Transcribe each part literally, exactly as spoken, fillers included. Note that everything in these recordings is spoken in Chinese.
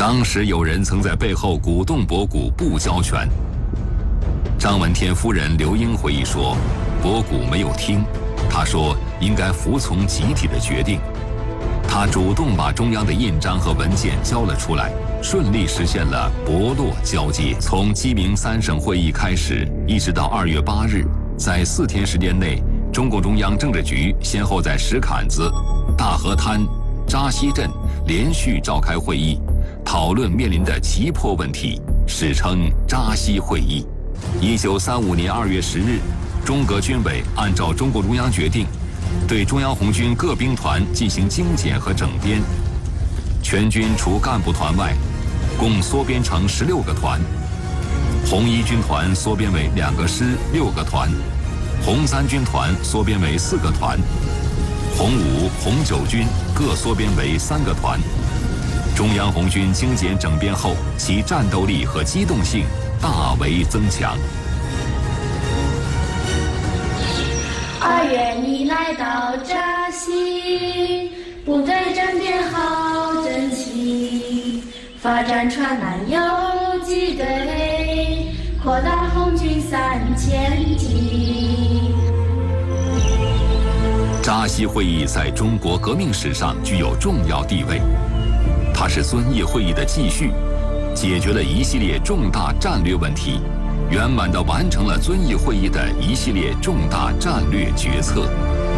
当时有人曾在背后鼓动博古不交权。张闻天夫人刘英回忆说，博古没有听，他说应该服从集体的决定。他主动把中央的印章和文件交了出来，顺利实现了博洛交接。从鸡鸣三省会议开始，一直到二月八日，在四天时间内，中共中央政治局先后在石坎子、大河滩、扎西镇连续召开会议，讨论面临的急迫问题，史称扎西会议。一九三五年二月十日，中革军委按照中共中央决定，对中央红军各兵团进行精简和整编，全军除干部团外，共缩编成十六个团。红一军团缩编为两个师六个团，红三军团缩编为四个团，红五、红九军各缩编为三个团。中央红军精简整编后，其战斗力和机动性大为增强。 二月你来到扎西，部队整编好整齐，发展传南游击队，扩大红军三千级。 扎西会议在中国革命史上具有重要地位，它是遵义会议的继续，解决了一系列重大战略问题，圆满地完成了遵义会议的一系列重大战略决策。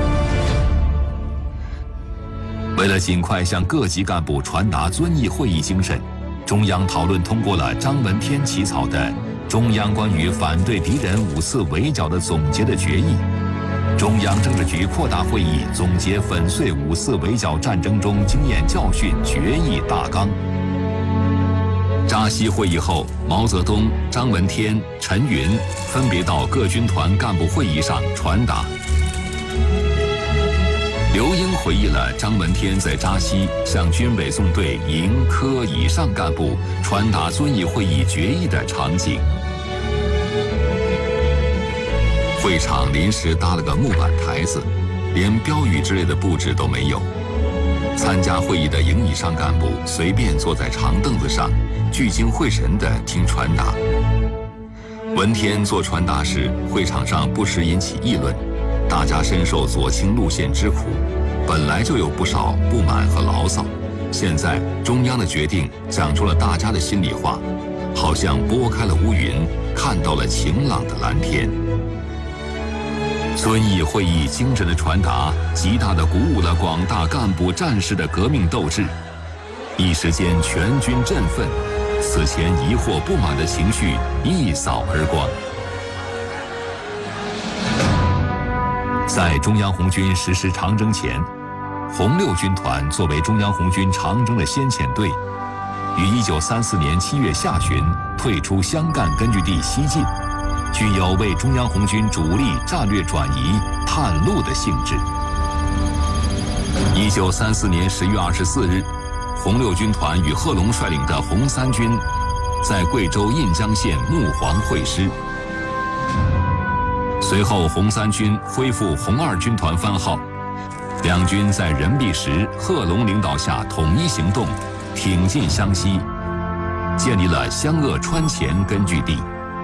为了尽快向各级干部传达遵义会议精神，中央讨论通过了张闻天起草的《中央关于反对敌人五次围剿的总结的决议》，中央政治局扩大会议总结粉碎五次围剿战争中经验教训决议大纲。扎西会议后，毛泽东、张闻天、陈云分别到各军团干部会议上传达。刘英回忆了张闻天在扎西向军委纵队营科以上干部传达遵义会议决议的场景。会场临时搭了个木板台子，连标语之类的布置都没有。参加会议的营以上干部随便坐在长凳子上，聚精会神地听传达。闻天做传达时，会场上不时引起议论，大家深受左倾路线之苦，本来就有不少不满和牢骚，现在中央的决定讲出了大家的心里话，好像拨开了乌云，看到了晴朗的蓝天。遵义会议精神的传达，极大地鼓舞了广大干部战士的革命斗志，一时间全军振奋，此前疑惑不满的情绪一扫而光。在中央红军实施长征前，红六军团作为中央红军长征的先遣队，于一九三四年七月下旬退出湘赣根据地西进，具有为中央红军主力战略转移探路的性质。一九三四年十月二十四日，红六军团与贺龙率领的红三军在贵州印江县木黄会师。随后，红三军恢复红二军团番号，两军在任弼时、贺龙领导下统一行动，挺进湘西，建立了湘鄂川黔根据地。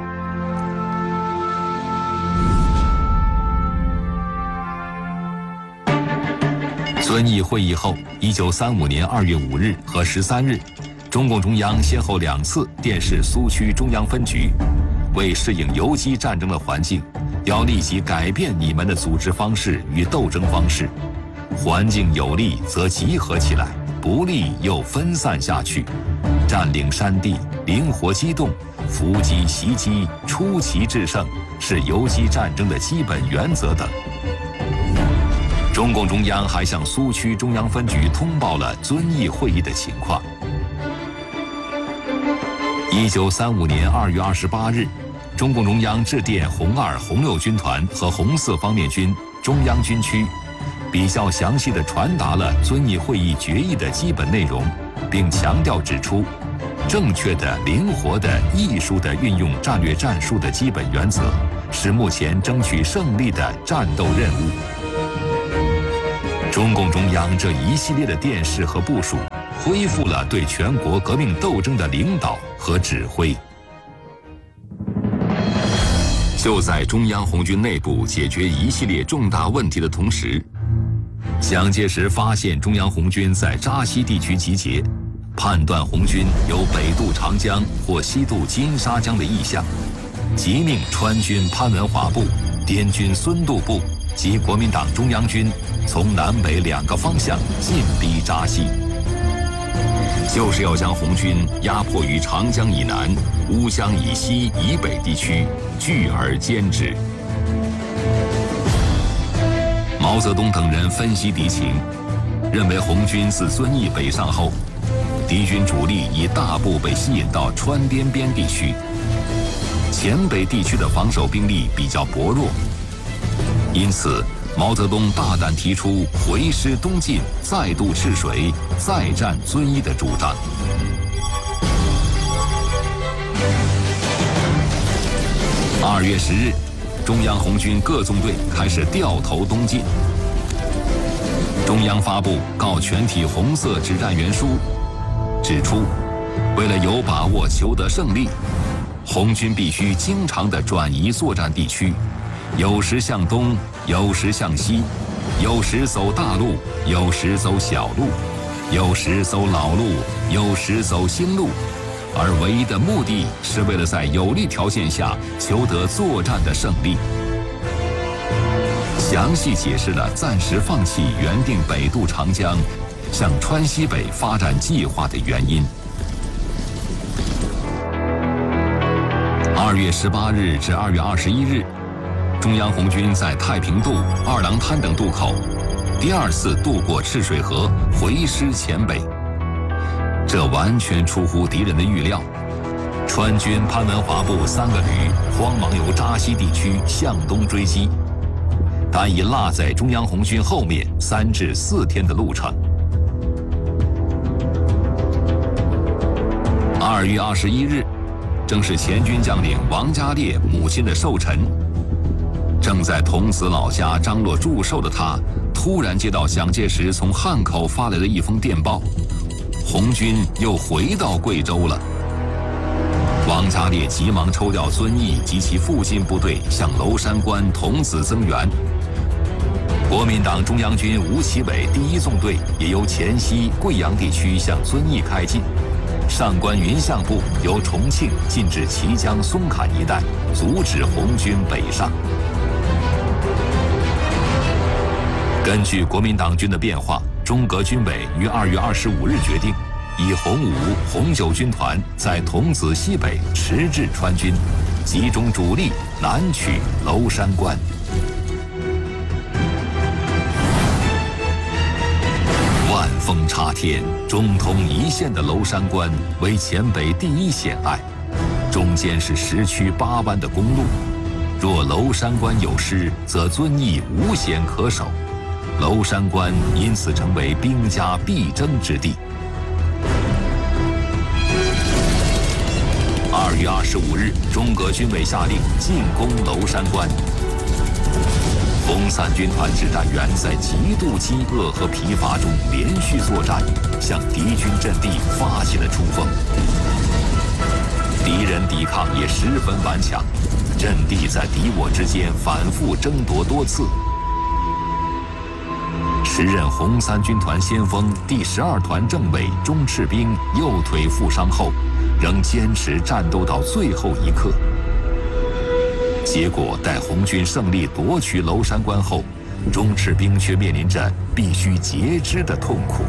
遵义会议后，一九三五年二月五日和十三日，中共中央先后两次电示苏区中央分局，为适应游击战争的环境，要立即改变你们的组织方式与斗争方式，环境有利则集合起来，不利又分散下去，占领山地，灵活机动，伏击袭击，出奇制胜，是游击战争的基本原则等。中共中央还向苏区中央分局通报了遵义会议的情况。一九三五年二月二十八日，中共中央致电红二、红六军团和红四方面军中央军区，比较详细地传达了遵义会议决议的基本内容，并强调指出，正确的、灵活的、艺术的运用战略战术的基本原则，是目前争取胜利的战斗任务。 中共中央这一系列的电视和部署，恢复了对全国革命斗争的领导和指挥。就在中央红军内部解决一系列重大问题的同时，蒋介石发现中央红军在扎西地区集结，判断红军有北渡长江或西渡金沙江的意向，即命川军潘文华部、滇军孙度部及国民党中央军从南北两个方向进逼扎西，就是要将红军压迫于长江以南、乌江以西、以北地区，聚而歼之。毛泽东等人分析敌情，认为红军自遵义北上后，敌军主力已大部被吸引到川滇边地区，黔北地区的防守兵力比较薄弱，因此毛泽东大胆提出回师东进，再渡赤水，再战遵义的主张。二月十日，中央红军各纵队开始掉头东进。中央发布告全体红色指战员书，指出，为了有把握求得胜利，红军必须经常地转移作战地区，有时向东，有时向西，有时走大路，有时走小路，有时走老路，有时走新路，而唯一的目的是为了在有利条件下求得作战的胜利。详细解释了暂时放弃原定北渡长江，向川西北发展计划的原因。二月十八日至二月二十一日，中央红军在太平渡、二郎滩等渡口第二次渡过赤水河，回师黔北。这完全出乎敌人的预料，川军潘文华部三个旅慌忙由扎西地区向东追击，但已落在中央红军后面三至四天的路程。二月二十一日，正是前军将领王家烈母亲的寿辰。正在桐梓老家张罗祝寿的他，突然接到蒋介石从汉口发来的一封电报，红军又回到贵州了。王家烈急忙抽调遵义及其附近部队向娄山关、桐梓增援。国民党中央军吴奇伟第一纵队也由黔西、贵阳地区向遵义开进。上官云相部由重庆进至綦江松坎一带，阻止红军北上。根据国民党军的变化，中革军委于二月二十五日决定，以红五、红九军团在桐梓西北迟滞川军，集中主力南取娄山关。万峰插天、中通一线的娄山关为黔北第一险隘，中间是十曲八弯的公路，若娄山关有失，则遵义无险可守，娄山关因此成为兵家必争之地。二月二十五日，中革军委下令进攻娄山关。红三军团指战员在极度饥饿和疲乏中连续作战，向敌军阵地发起了冲锋。敌人抵抗也十分顽强，阵地在敌我之间反复争夺多次。时任红三军团先锋第十二团政委钟赤兵右腿负伤后，仍坚持战斗到最后一刻。结果，待红军胜利夺取娄山关后，钟赤兵却面临着必须截肢的痛苦。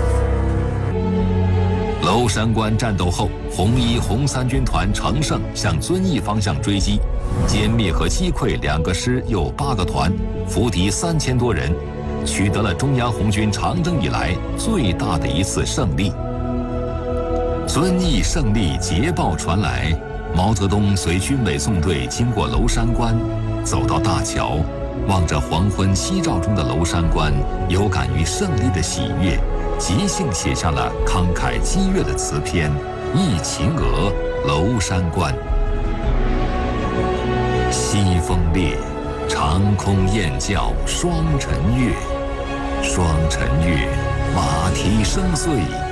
娄山关战斗后，红一、红三军团乘胜向遵义方向追击，歼灭和击溃两个师又八个团，俘敌三千多人，取得了中央红军长征以来最大的一次胜利。遵义胜利捷报传来，毛泽东随军委纵队经过娄山关，走到大桥，望着黄昏夕照中的娄山关，有感于胜利的喜悦，即兴写下了慷慨激越的词篇《忆秦娥·娄山关》。西风烈，长空雁叫双晨月， 双晨月，马蹄声碎。